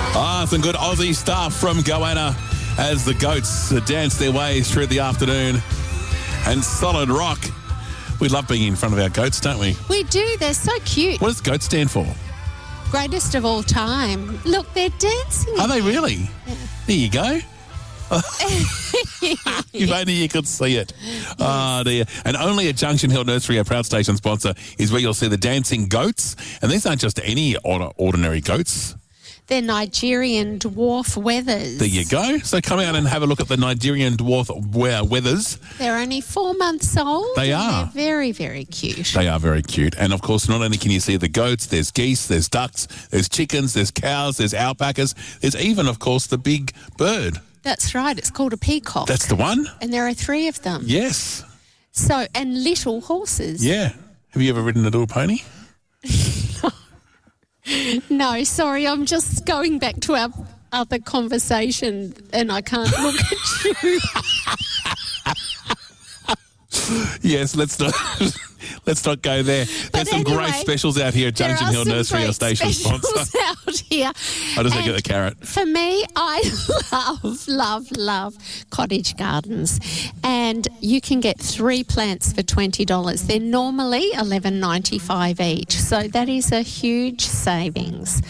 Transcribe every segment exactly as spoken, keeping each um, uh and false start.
Ah, some good Aussie stuff from Goanna as the Goats dance their way through the afternoon. And Solid Rock. We love being in front of our goats, don't we? We do. They're so cute. What does GOAT stand for? Greatest of all time. Look, they're dancing. Are they really? Yeah. There you go. If only you could see it. Yes. Oh, dear. And only at Junction Hill Nursery, our proud station sponsor, is where you'll see the dancing goats. And these aren't just any ordinary goats. They're Nigerian dwarf weathers. There you go. So come out and have a look at the Nigerian dwarf weathers. They're only four months old. They are. They're very, very cute. They are very cute. And, of course, not only can you see the goats, there's geese, there's ducks, there's chickens, there's cows, there's alpacas. There's even, of course, the big bird. That's right. It's called a peacock. That's the one. And there are three of them. Yes. So, and little horses. Yeah. Have you ever ridden a little pony? No, sorry, I'm just going back to our other conversation and I can't look at you. Yes, let's not let's not go there. But There's some anyway, great specials out here at Junction Hill Nursery, our station sponsor. Out here. I just get the carrot. For me, I love, love, love cottage gardens. And you can get three plants for twenty dollars. They're normally eleven ninety-five each. So that is a huge savings.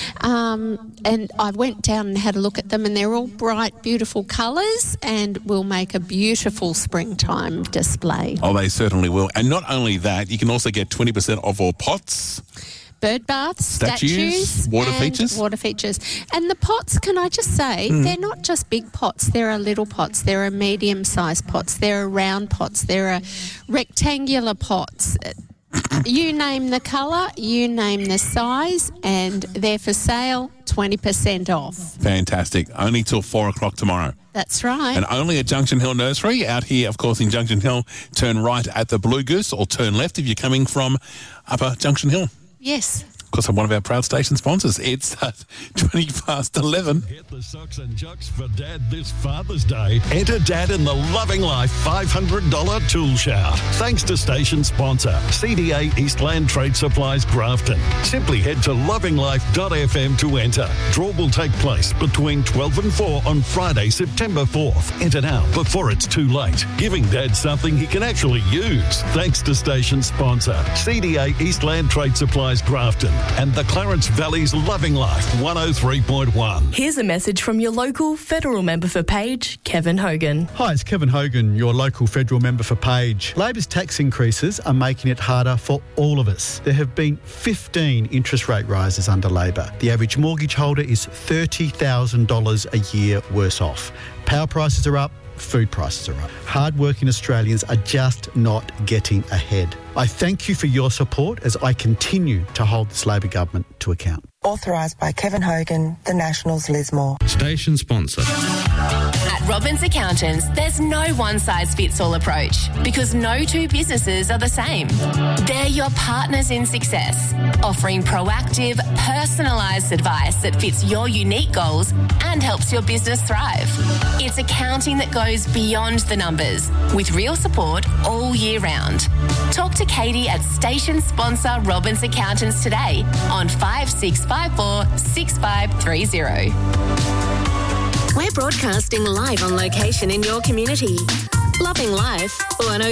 Um, and I went down and had a look at them and they're all bright, beautiful colours and will make a beautiful springtime display. Oh, they certainly will. And not only that, you can also get twenty percent off all pots. Bird baths, statues, statues water and features. Water features. And the pots, can I just say, mm. they're not just big pots. There are little pots. There are medium-sized pots. There are round pots. There are rectangular pots. You name the colour, you name the size, and they're for sale, twenty percent off. Fantastic. Only till four o'clock tomorrow. That's right. And only at Junction Hill Nursery. Out here, of course, in Junction Hill, turn right at the Blue Goose or turn left if you're coming from Upper Junction Hill. Yes. Of course, I'm one of our proud station sponsors. It's uh, twenty past eleven. Hit the socks and jocks for Dad this Father's Day. Enter Dad in the Loving Life five hundred dollars tool shout. Thanks to station sponsor, C D A Eastland Trade Supplies Grafton. Simply head to loving life dot f m to enter. Draw will take place between twelve and four on Friday, September fourth. Enter now before it's too late. Giving Dad something he can actually use. Thanks to station sponsor, C D A Eastland Trade Supplies Grafton. And the Clarence Valley's Loving Life one oh three point one. Here's a message from your local federal member for Page, Kevin Hogan. Hi, it's Kevin Hogan, your local federal member for Page. Labor's tax increases are making it harder for all of us. There have been fifteen interest rate rises under Labor. The average mortgage holder is thirty thousand dollars a year worse off. Power prices are up. Food prices are up. Hard-working Australians are just not getting ahead. I thank you for your support as I continue to hold this Labor government to account. Authorised by Kevin Hogan, the Nationals Lismore. Station sponsor. At Robbins Accountants, there's no one-size-fits-all approach because no two businesses are the same. They're your partners in success, offering proactive, personalised advice that fits your unique goals and helps your business thrive. It's accounting that goes beyond the numbers with real support all year round. Talk to Katie at station sponsor Robbins Accountants today on five six five four, six five three zero. We're broadcasting live on location in your community. Loving Life, one oh